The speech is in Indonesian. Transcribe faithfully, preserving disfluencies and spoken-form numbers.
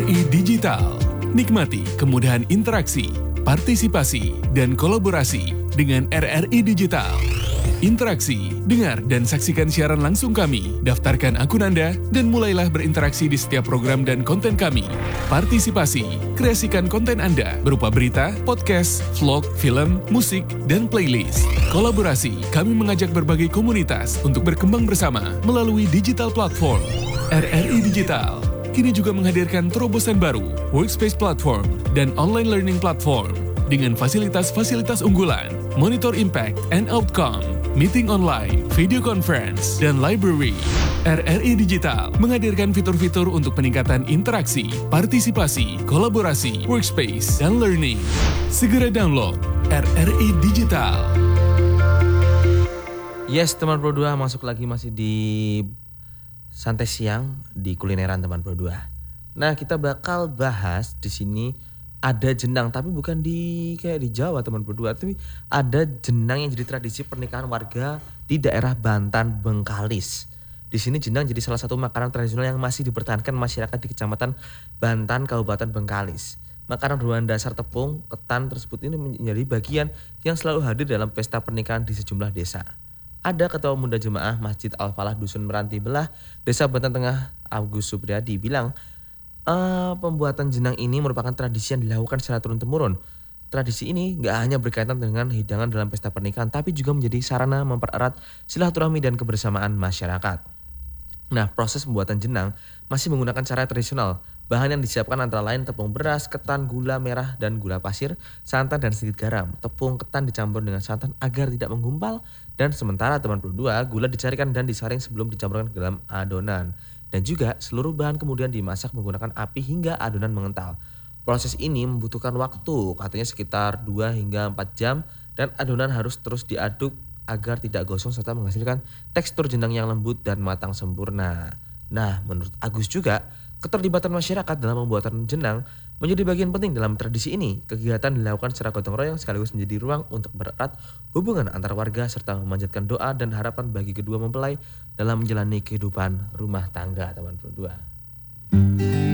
I Digital. Nikmati kemudahan interaksi, partisipasi, dan kolaborasi dengan R R I Digital. Interaksi, dengar dan saksikan siaran langsung kami, daftarkan akun Anda, dan mulailah berinteraksi di setiap program dan konten kami. Partisipasi, kreasikan konten Anda berupa berita, podcast, vlog, film, musik, dan playlist. Kolaborasi, kami mengajak berbagai komunitas untuk berkembang bersama melalui digital platform. R R I Digital kini juga menghadirkan terobosan baru, workspace platform, dan online learning platform dengan fasilitas-fasilitas unggulan, monitor impact and outcome, meeting online, video conference, dan library. R R I Digital menghadirkan fitur-fitur untuk peningkatan interaksi, partisipasi, kolaborasi, workspace, dan learning. Segera download R R I Digital. Yes, teman Pro dua masuk lagi masih di Santai Siang di Kulineran teman Pro dua. Nah, kita bakal bahas di sini ada jenang, tapi bukan di kayak di Jawa teman Pro dua, tapi ada jenang yang jadi tradisi pernikahan warga di daerah Bantan Bengkalis. Di sini jenang jadi salah satu makanan tradisional yang masih dipertahankan masyarakat di Kecamatan Bantan, Kabupaten Bengkalis. Makanan berbahan dasar tepung, ketan tersebut ini menjadi bagian yang selalu hadir dalam pesta pernikahan di sejumlah desa. Ada Ketua Muda Jemaah Masjid Al-Falah Dusun Meranti Belah, Desa Bantan Tengah, Agus Supriyadi bilang, e, pembuatan jenang ini merupakan tradisi yang dilakukan secara turun-temurun. Tradisi ini gak hanya berkaitan dengan hidangan dalam pesta pernikahan, tapi juga menjadi sarana mempererat silaturahmi dan kebersamaan masyarakat. Nah, proses pembuatan jenang masih menggunakan cara tradisional. Bahan yang disiapkan antara lain tepung beras, ketan, gula merah, dan gula pasir, santan, dan sedikit garam. Tepung ketan dicampur dengan santan agar tidak menggumpal, dan sementara teman Pro dua, gula dicarikan dan disaring sebelum dicampurkan ke dalam adonan. Dan juga seluruh bahan kemudian dimasak menggunakan api hingga adonan mengental. Proses ini membutuhkan waktu, katanya sekitar dua hingga empat jam, dan adonan harus terus diaduk agar tidak gosong serta menghasilkan tekstur jenang yang lembut dan matang sempurna. Nah, menurut Agus juga, keterlibatan masyarakat dalam pembuatan jenang menjadi bagian penting dalam tradisi ini. Kegiatan dilakukan secara gotong royong sekaligus menjadi ruang untuk bererat hubungan antar warga serta memanjatkan doa dan harapan bagi kedua mempelai dalam menjalani kehidupan rumah tangga teman Pro dua.